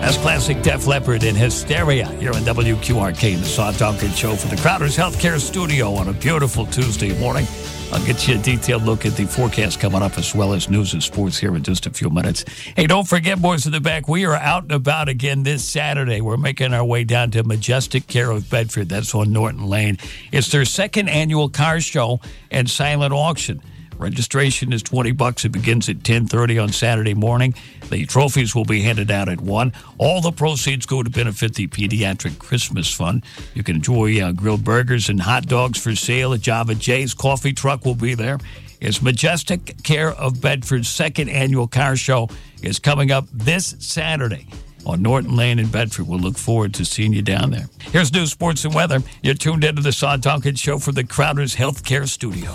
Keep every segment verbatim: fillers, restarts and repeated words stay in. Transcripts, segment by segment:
That's classic Def Leppard and Hysteria here on W Q R K, the Saw Duncan Show for the Crowder's Healthcare Studio on a beautiful Tuesday morning. I'll get you a detailed look at the forecast coming up, as well as news and sports here in just a few minutes. Hey, don't forget, boys in the back, we are out and about again this Saturday. We're making our way down to Majestic Care of Bedford. That's on Norton Lane. It's their second annual car show and silent auction. Registration is twenty bucks. It begins at ten thirty on Saturday morning. The trophies will be handed out at one. All the proceeds go to benefit the Pediatric Christmas Fund. You can enjoy uh, grilled burgers and hot dogs for sale at Java J's. Coffee truck will be there. It's Majestic Care of Bedford's second annual car show is coming up this Saturday on Norton Lane in Bedford. We'll look forward to seeing you down there. Here's news, sports, and weather. You're tuned into the Saw Duncan Show for the Crowder's Healthcare Studio.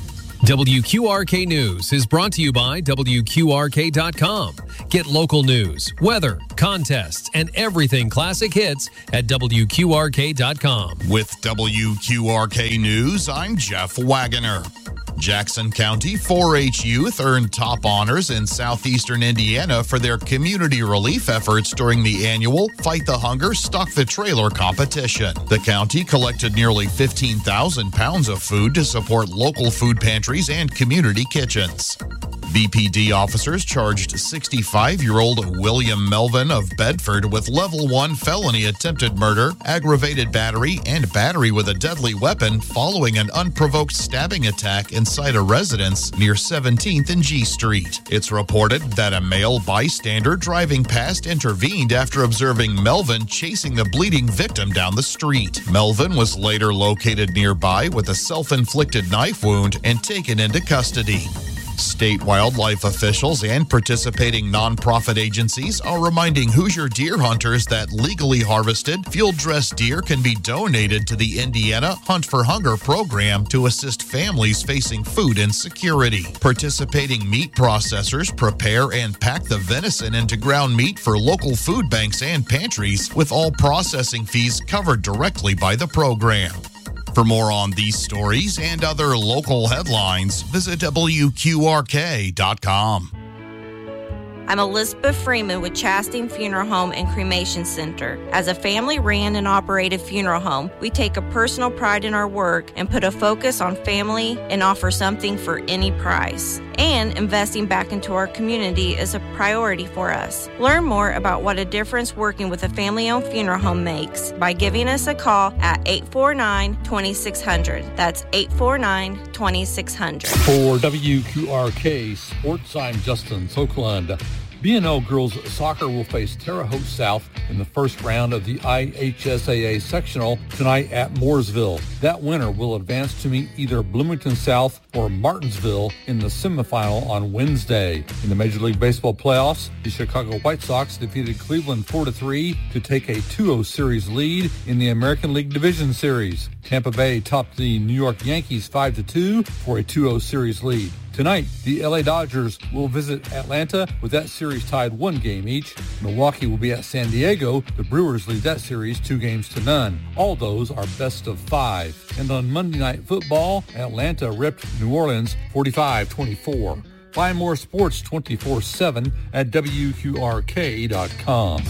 W Q R K News is brought to you by W Q R K dot com. Get local news, weather, contests, and everything classic hits at W Q R K dot com. With W Q R K News, I'm Jeff Wagoner. Jackson County four H youth earned top honors in southeastern Indiana for their community relief efforts during the annual Fight the Hunger, Stock the Trailer competition. The county collected nearly fifteen thousand pounds of food to support local food pantries and community kitchens. B P D officers charged sixty-five-year-old William Melvin of Bedford with level one felony attempted murder, aggravated battery, and battery with a deadly weapon following an unprovoked stabbing attack inside a residence near seventeenth and G Street. It's reported that a male bystander driving past intervened after observing Melvin chasing the bleeding victim down the street. Melvin was later located nearby with a self-inflicted knife wound and taken into custody. State wildlife officials and participating nonprofit agencies are reminding Hoosier deer hunters that legally harvested, field-dressed deer can be donated to the Indiana Hunt for Hunger program to assist families facing food insecurity. Participating meat processors prepare and pack the venison into ground meat for local food banks and pantries, with all processing fees covered directly by the program. For more on these stories and other local headlines, visit W Q R K dot com. I'm Elizabeth Freeman with Chastain Funeral Home and Cremation Center. As a family-ran and operated funeral home, we take a personal pride in our work and put a focus on family and offer something for any price. And investing back into our community is a priority for us. Learn more about what a difference working with a family-owned funeral home makes by giving us a call at eight four nine, two six zero zero. That's eight four nine, two six zero zero. For W Q R K Sports, I'm Justin Sokeland. B and O Girls Soccer will face Terre Haute South in the first round of the I H S A A sectional tonight at Mooresville. That winner will advance to meet either Bloomington South or Martinsville in the semifinal on Wednesday. In the Major League Baseball playoffs, the Chicago White Sox defeated Cleveland four to three to take a two oh series lead in the American League Division Series. Tampa Bay topped the New York Yankees five to two for a two oh series lead. Tonight, the L A Dodgers will visit Atlanta with that series tied one game each. Milwaukee will be at San Diego. The Brewers lead that series two games to none. All those are best of five. And on Monday Night Football, Atlanta ripped New Orleans forty-five twenty-four. Find more sports twenty-four seven at W Q R K dot com.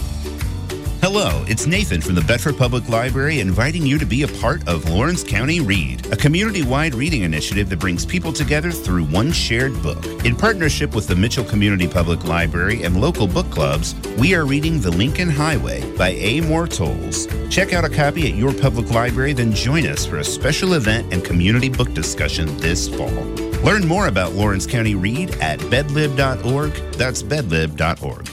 Hello, it's Nathan from the Bedford Public Library inviting you to be a part of Lawrence County Read, a community-wide reading initiative that brings people together through one shared book. In partnership with the Mitchell Community Public Library and local book clubs, we are reading The Lincoln Highway by A. Moore Tolles. Check out a copy at your public library, then join us for a special event and community book discussion this fall. Learn more about Lawrence County Read at bedlib dot org. That's bedlib dot org.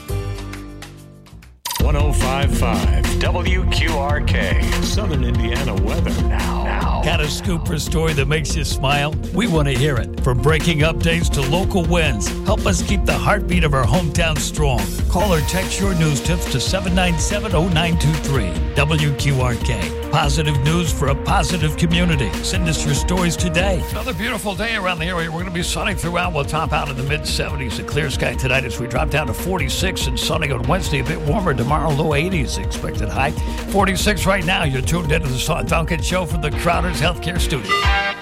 one oh five point five W Q R K, Southern Indiana weather now. now. Got a scoop or story that makes you smile? We want to hear it. From breaking updates to local wins, help us keep the heartbeat of our hometown strong. Call or text your news tips to seven nine seven, oh nine two three. W Q R K. Positive news for a positive community. Send us your stories today. Another beautiful day around the area. We're going to be sunny throughout. We'll top out in the mid seventies. A clear sky tonight as we drop down to forty-six and sunny on Wednesday. A bit warmer tomorrow. Low eighties expected high. forty-six right now. You're tuned into the Saw Duncan Show from the Crowder's Healthcare Studio.